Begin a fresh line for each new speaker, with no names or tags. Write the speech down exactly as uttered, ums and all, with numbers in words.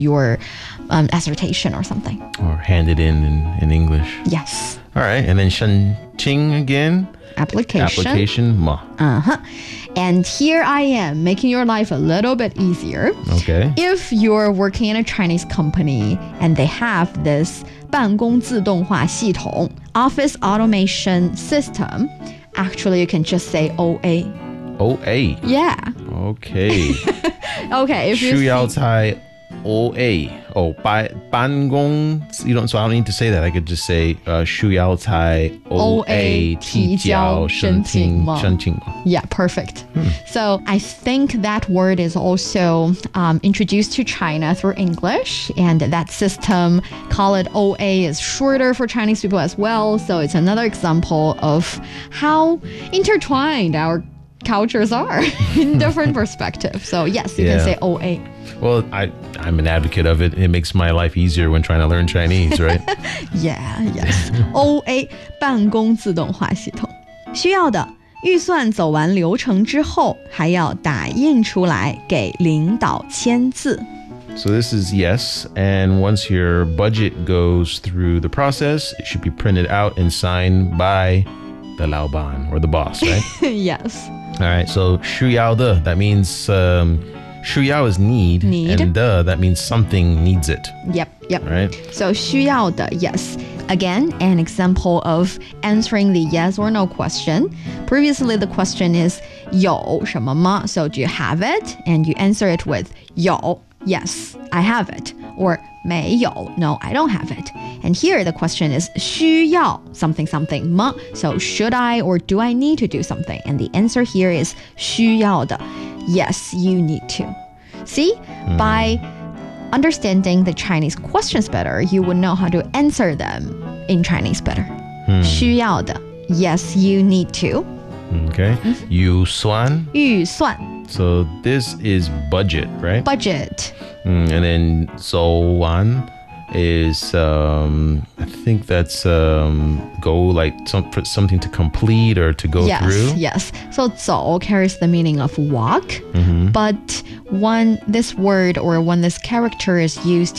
your um, dissertation or something.
Or hand it in in, in English.
Yes.
All right. And then 申请 again.
Application.
Application. 뭐.
Uh-huh. And here I am making your life a little bit easier.
Okay.
If you're working in a Chinese company and they have this 办公自动化系统, office automation system, actually you can just say O A.
O A.
Yeah.
Okay.
Okay. If you
需要在 O A. Oh, 办办公, you don't, so I don't need to say that. I could just say, uh, 需要在 O A 提交申请申请吗?
Yeah, perfect. Hmm. So I think that word is also um, introduced to China through English, and that system, call it O A, is shorter for Chinese people as well. So it's another example of how intertwined our cultures are in different perspectives. So yes, you
yeah.
can say O A.
Well, I, I'm an advocate of it. It makes my life easier when trying to learn Chinese, right?
Yeah, yes. O A 办公自动化系统。需要的预算走完流程之后，还要打印出来给领导签字。
So this is yes, and once your budget goes through the process, it should be printed out and signed by the 老板 or the boss, right?
Yes.
All right, so 需要的, that means um, 需要 is need,
Need.
and 的, that means something needs it.
Yep, yep.
Right?
So 需要的, yes. Again, an example of answering the yes or no question. Previously, the question is 有什么吗? So do you have it? And you answer it with 有. Yes, I have it. Or 没有. No, I don't have it. And here the question is 需要 something something 吗? So should I or do I need to do something? And the answer here is 需要的. Yes, you need to. See? Mm. By understanding the Chinese questions better, you would know how to answer them in Chinese better. Mm. 需要的. Yes, you need to.
Okay. Mm-hmm. 预算.
预算.
So this is budget, right?
Budget.
Mm, and then 走完 is, um, I think that's um, go like some, something to complete or to go
yes,
through.
Yes, so 走 carries the meaning of walk, mm-hmm. but when this word or when this character is used